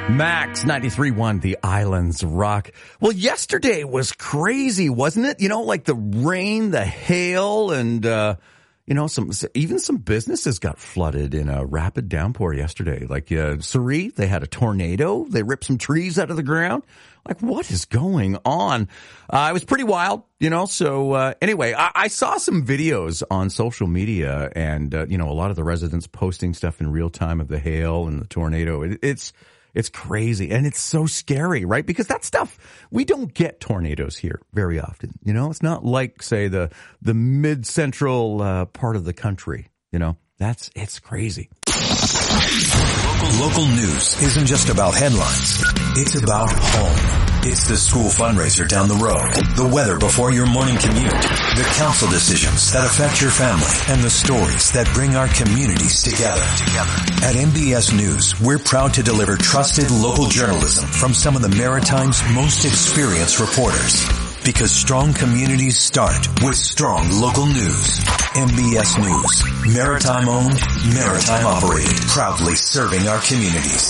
Max 93.1, the Islands Rock. Well, yesterday was crazy, wasn't it? You know, like the rain, the hail, and, even some businesses got flooded in a rapid downpour yesterday. Like, Surrey, they had a tornado. They ripped some trees out of the ground. Like, what is going on? It was pretty wild, so, anyway, I saw some videos on social media and, a lot of the residents posting stuff in real time of the hail and the tornado. It's crazy, and it's so scary, right? Because that stuff, we don't get tornadoes here very often. It's not like, say, the mid-central part of the country. It's crazy. Local news isn't just about headlines. It's about home. It's the school fundraiser down the road, the weather before your morning commute, the council decisions that affect your family, and the stories that bring our communities together. At MBS News, we're proud to deliver trusted local journalism from some of the Maritime's most experienced reporters. Because strong communities start with strong local news. MBS News, Maritime owned, Maritime operated, proudly serving our communities.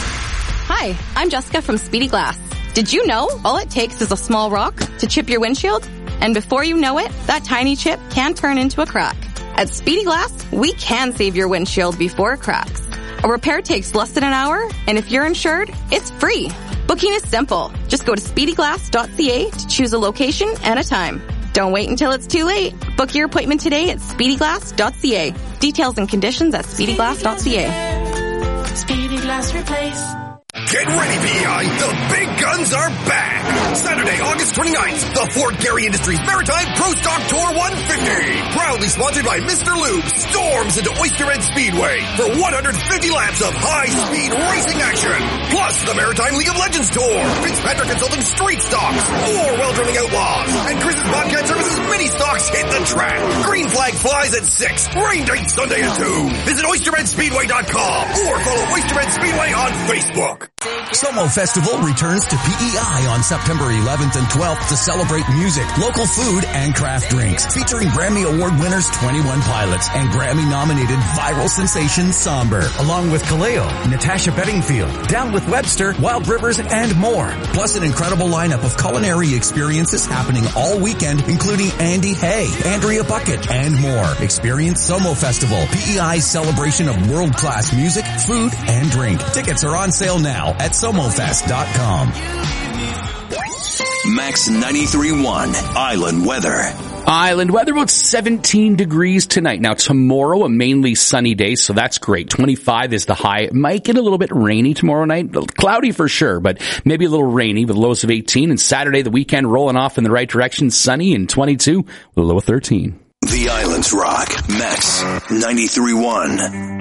Hi, I'm Jessica from Speedy Glass. Did you know all it takes is a small rock to chip your windshield? And before you know it, that tiny chip can turn into a crack. At Speedy Glass, we can save your windshield before it cracks. A repair takes less than an hour, and if you're insured, it's free. Booking is simple. Just go to speedyglass.ca to choose a location and a time. Don't wait until it's too late. Book your appointment today at speedyglass.ca. Details and conditions at speedyglass.ca. Speedy Glass Replace. Get ready, PEI! The big guns are back! Saturday, August 29th, the Fort Garry Industries Maritime Pro Stock Tour 150! Proudly sponsored by Mr. Lube, storms into Oyster Red Speedway for 150 laps of high-speed racing action! Plus, the Maritime League of Legends Tour, Fitzpatrick Consulting Street Stocks, 4 Well-Drilling Outlaws, and Chris's Bobcat Services Mini Stocks hit the track! Green flag flies at 6, rain date Sunday at 2. Visit OysterRedSpeedway.com or follow Oyster Red Speedway on Facebook. Somo Festival returns to PEI on September 11th and 12th to celebrate music, local food, and craft drinks. Featuring Grammy Award winners 21 Pilots and Grammy-nominated viral sensation Somber. Along with Kaleo, Natasha Bedingfield, Down with Webster, Wild Rivers, and more. Plus an incredible lineup of culinary experiences happening all weekend, including Andy Hay, Andrea Bucket, and more. Experience Somo Festival, PEI's celebration of world-class music, food, and drink. Tickets are on sale now at SomoFest.com. Max 93.1 Island Weather. Island weather, about 17 degrees tonight. Now tomorrow, a mainly sunny day, so that's great. 25 is the high. It might get a little bit rainy tomorrow night. Cloudy for sure, but maybe a little rainy with lows of 18. And Saturday, the weekend rolling off in the right direction. Sunny and 22 with a low of 13. The Islands Rock. Max 93.1.